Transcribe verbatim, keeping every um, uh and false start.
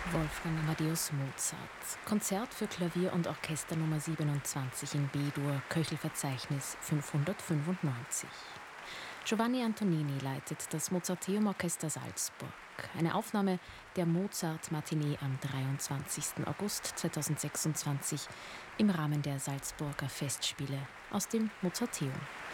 Wolfgang Amadeus Mozart. Konzert für Klavier und Orchester Nummer siebenundzwanzig in B-Dur, Köchelverzeichnis fünfhundertfünfundneunzig. Giovanni Antonini leitet das Mozarteum Orchester Salzburg. Eine Aufnahme der Mozart-Matinee am dreiundzwanzigsten August zweitausendsechsundzwanzig im Rahmen der Salzburger Festspiele aus dem Mozarteum.